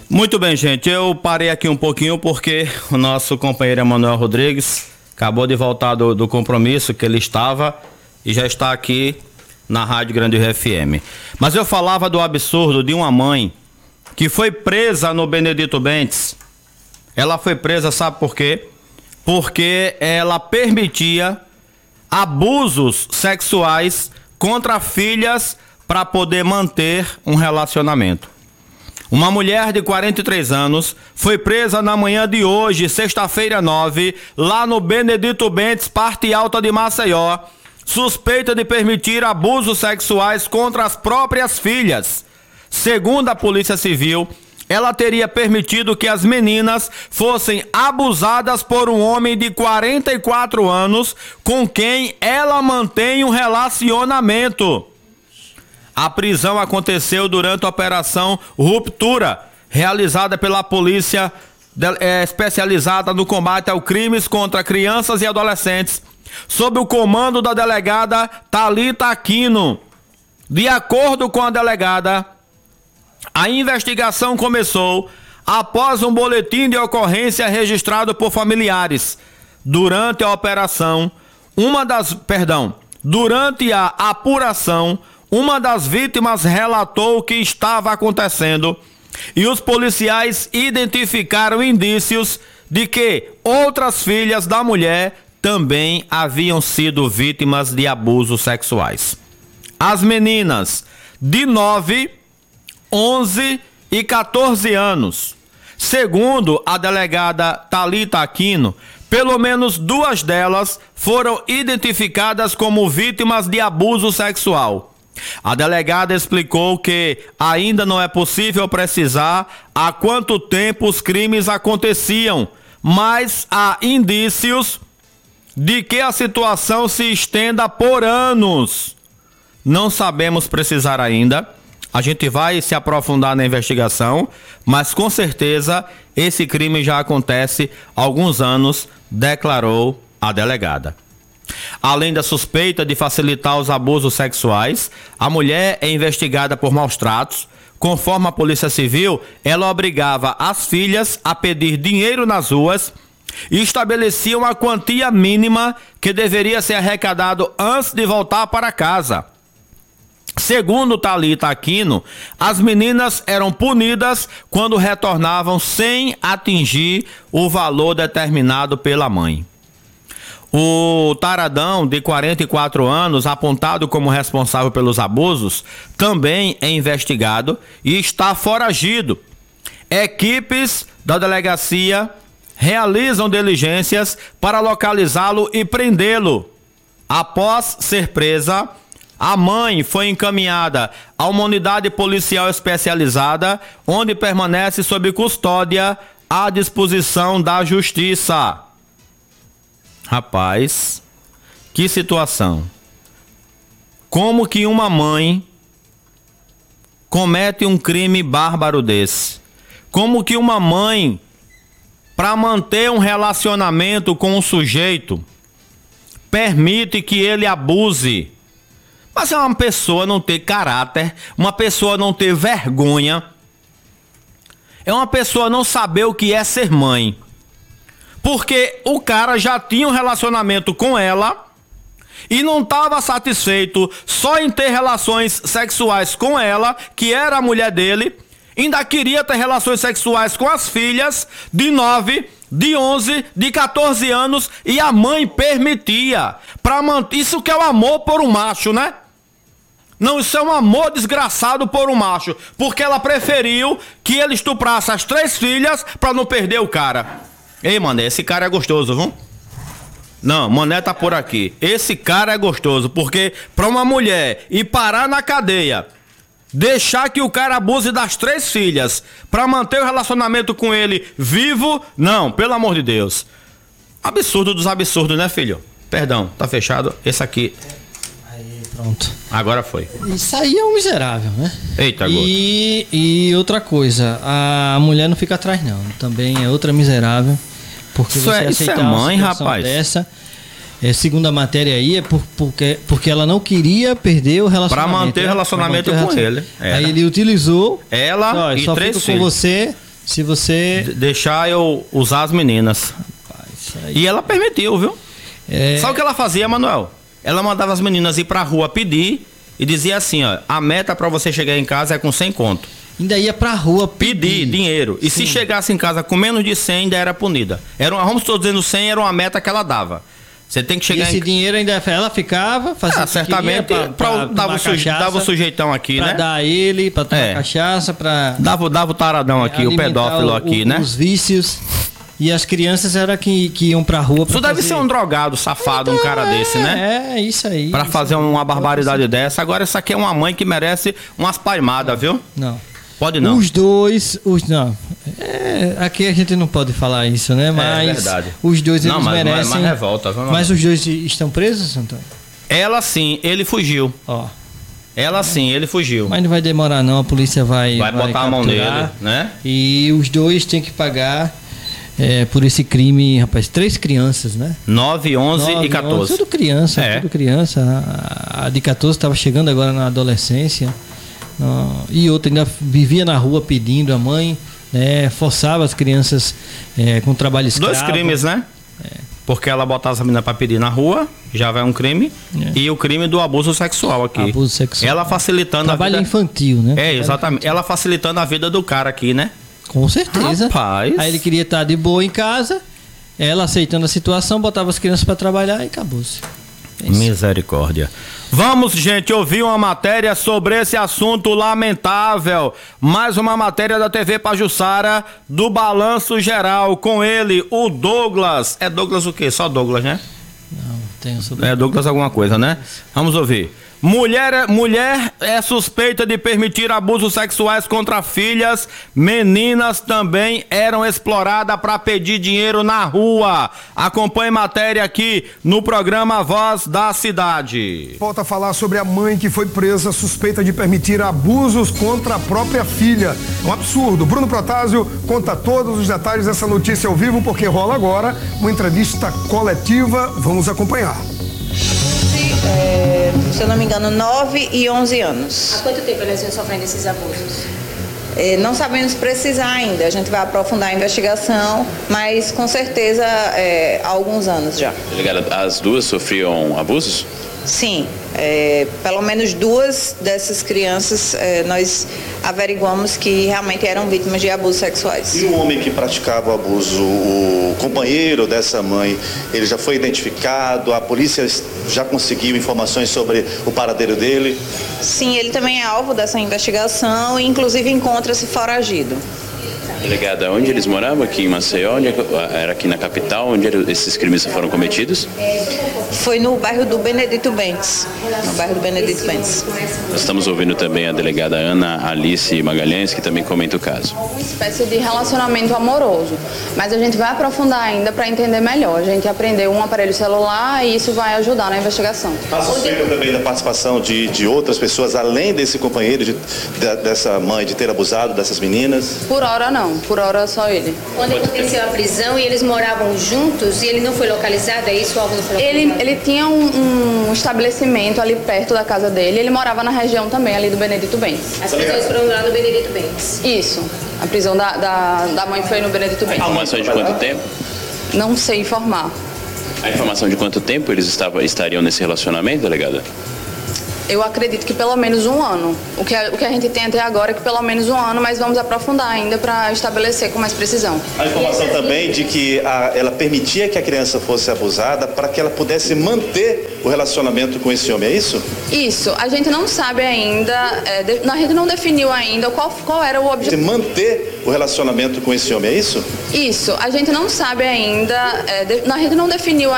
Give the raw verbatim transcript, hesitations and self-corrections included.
Muito bem, gente. Eu parei aqui um pouquinho porque o nosso companheiro Emanuel Rodrigues acabou de voltar do, do compromisso que ele estava e já está aqui na Rádio Grande Rio F M. Mas eu falava do absurdo de uma mãe que foi presa no Benedito Bentes. Ela foi presa, sabe por quê? Porque ela permitia abusos sexuais contra filhas para poder manter um relacionamento. Uma mulher de quarenta e três anos foi presa na manhã de hoje, sexta-feira nove, lá no Benedito Bentes, parte alta de Maceió, suspeita de permitir abusos sexuais contra as próprias filhas. Segundo a Polícia Civil, ela teria permitido que as meninas fossem abusadas por um homem de quarenta e quatro anos com quem ela mantém um relacionamento. A prisão aconteceu durante a Operação Ruptura, realizada pela Polícia especializada no combate aos crimes contra crianças e adolescentes, sob o comando da delegada Thalita Aquino. De acordo com a delegada, a investigação começou após um boletim de ocorrência registrado por familiares. Durante a operação, uma das, perdão, durante a apuração, uma das vítimas relatou o que estava acontecendo e os policiais identificaram indícios de que outras filhas da mulher também haviam sido vítimas de abusos sexuais. As meninas de nove, onze e quatorze anos. Segundo a delegada Thalita Aquino, pelo menos duas delas foram identificadas como vítimas de abuso sexual. A delegada explicou que ainda não é possível precisar há quanto tempo os crimes aconteciam, mas há indícios de que a situação se estenda por anos. Não sabemos precisar ainda. A gente vai se aprofundar na investigação, mas com certeza esse crime já acontece há alguns anos, declarou a delegada. Além da suspeita de facilitar os abusos sexuais, a mulher é investigada por maus tratos. Conforme a Polícia Civil, ela obrigava as filhas a pedir dinheiro nas ruas e estabelecia uma quantia mínima que deveria ser arrecadado antes de voltar para casa. Segundo Thalita Aquino, as meninas eram punidas quando retornavam sem atingir o valor determinado pela mãe. O taradão, de quarenta e quatro anos, apontado como responsável pelos abusos, também é investigado e está foragido. Equipes da delegacia realizam diligências para localizá-lo e prendê-lo. Após ser presa, a mãe foi encaminhada a uma unidade policial especializada, onde permanece sob custódia à disposição da Justiça. Rapaz, que situação. Como que uma mãe comete um crime bárbaro desse? Como que uma mãe, para manter um relacionamento com um sujeito, permite que ele abuse? Mas é uma pessoa não ter caráter, uma pessoa não ter vergonha, é uma pessoa não saber o que é ser mãe. Porque o cara já tinha um relacionamento com ela e não estava satisfeito só em ter relações sexuais com ela, que era a mulher dele, ainda queria ter relações sexuais com as filhas de nove, de onze, de quatorze anos, e a mãe permitia. Pra manter... Isso que é o amor por um macho, né? Não, isso é um amor desgraçado por um macho, porque ela preferiu que ele estuprasse as três filhas para não perder o cara. Ei, mané, esse cara é gostoso, viu? Não, mané tá por aqui. Esse cara é gostoso, porque pra uma mulher ir parar na cadeia, deixar que o cara abuse das três filhas pra manter o relacionamento com ele vivo, não, pelo amor de Deus. Absurdo dos absurdos, né, filho? Perdão, tá fechado. Esse aqui. Aí, pronto. Agora foi. Isso aí é um miserável, né? Eita, e, e outra coisa, a mulher não fica atrás, não. Também é outra miserável. Porque isso você é, aceitar isso é mãe, uma situação rapaz. Dessa, é, segundo a matéria aí, é por, porque, porque ela não queria perder o relacionamento. Pra manter o relacionamento com ele. Era. Aí ele utilizou. Ela ó, e só três fico filhos. com você Se você... De- deixar eu usar as meninas. Rapaz, aí... E ela permitiu, viu? É... Sabe o que ela fazia, Manuel? Ela mandava as meninas ir pra rua pedir e dizia assim, ó, a meta pra você chegar em casa é com cem conto. Ainda ia pra rua Pedir, pedir dinheiro. E Sim. se chegasse em casa com menos de cem, ainda era punida. Era uma, vamos todos dizendo cem, era uma meta que ela dava. Você tem que chegar e esse em... dinheiro ainda ela ficava fazendo Ah, certamente pra, pra, pra, dava, o suje, cachaça, dava o sujeitão aqui, pra né? dar a ele, pra tomar É. cachaça, pra Dava, dava o taradão aqui, o alimentar pedófilo o- aqui, o- né? os vícios. E as crianças eram que, que iam pra rua pra Isso deve fazer... ser um drogado, safado, um cara É, desse, né? É, isso aí. Pra isso fazer aí. uma barbaridade dessa. Agora, essa aqui é uma mãe que merece umas palmadas, viu? Não. Pode não. Os dois, os não. É, aqui a gente não pode falar isso, né? Mas É verdade. os dois Não, eles mas- mas- merecem. mas revolta, vamos lá. Mas os dois estão presos, Antônio? Ela sim, ele fugiu. Ó. Ela sim, ele fugiu. Mas não vai demorar não, a polícia vai Vai botar a mão capturar. nele, né? E os dois têm que pagar é, por esse crime, rapaz. Três crianças, né? nove, onze Nove, e quatorze. Tudo criança, É. tudo criança. A, a de quatorze estava chegando agora na adolescência. Não, e outra ainda vivia na rua pedindo a mãe, né? Forçava as crianças é, com trabalho escravo. Dois crimes, né? Porque ela botar essa menina pra pedir na rua, já vai um crime. É. E o crime do abuso sexual aqui. Abuso sexual. Ela facilitando Trabalho a vida. infantil, né? É, Trabalho exatamente. Ela facilitando a vida do cara aqui, né? Com certeza. Rapaz. Aí ele queria estar de boa em casa, ela aceitando a situação, botava as crianças para trabalhar e acabou-se. É isso. Misericórdia. Vamos, gente, ouvir uma matéria sobre esse assunto lamentável. Mais uma matéria da T V Pajuçara, do Balanço Geral, com ele, o Douglas. É Douglas o quê? Só Douglas, né? Não, tem sobre... É Douglas alguma coisa, né? Vamos ouvir. Mulher, mulher é suspeita de permitir abusos sexuais contra filhas. Meninas também eram exploradas para pedir dinheiro na rua. Acompanhe matéria aqui no programa Voz da Cidade. Volta a falar sobre a mãe que foi presa suspeita de permitir abusos contra a própria filha. É um absurdo. Bruno Protásio conta todos os detalhes dessa notícia ao vivo, porque rola agora uma entrevista coletiva. Vamos acompanhar. É, se eu não me engano, nove e onze anos. Há quanto tempo elas vêm sofrendo esses abusos? É, não sabemos precisar ainda, a gente vai aprofundar a investigação, mas com certeza é, há alguns anos já. Delegada, as duas sofriam abusos? Sim, é, pelo menos duas dessas crianças é, nós averiguamos que realmente eram vítimas de abusos sexuais. E o homem que praticava o abuso, o companheiro dessa mãe, ele já foi identificado? A polícia já conseguiu informações sobre o paradeiro dele? Sim, ele também é alvo dessa investigação e inclusive encontra-se foragido. Delegada, onde eles moravam? Aqui em Maceió? Onde era aqui na capital? Onde esses crimes foram cometidos? Foi no bairro do Benedito Bentes, no bairro do Benedito Bentes. Nós estamos ouvindo também a delegada Ana Alice Magalhães, que também comenta o caso. Uma espécie de relacionamento amoroso, mas a gente vai aprofundar ainda para entender melhor. A gente aprendeu um aparelho celular e isso vai ajudar na investigação. Há suspeita também da participação de, de outras pessoas, além desse companheiro, de, de, dessa mãe, de ter abusado dessas meninas? Por hora não, por hora só ele. Quando aconteceu a prisão e eles moravam juntos e ele não foi localizado, é isso? O alvo não foi localizado? Ele, ele tinha um, um estabelecimento ali perto da casa dele, ele morava na região também ali do Benedito Bentes. As prisões foram lá do Benedito Bentes. Isso, a prisão da, da, da mãe foi no Benedito Bentes. Informação de quanto tempo? Não sei informar. A informação de quanto tempo eles estavam, estariam nesse relacionamento, delegada? Eu acredito que pelo menos um ano. O que, a, o que a gente tem até agora é que pelo menos um ano, mas vamos aprofundar ainda para estabelecer com mais precisão. A informação também de que a, ela permitia que a criança fosse abusada para que ela pudesse manter o relacionamento com esse homem, é isso? Isso, a gente não sabe ainda, é, de, a gente não definiu ainda qual, qual era o De objetivo. manter o relacionamento com esse homem, é isso? Isso, a gente não sabe ainda, é, de, a gente não definiu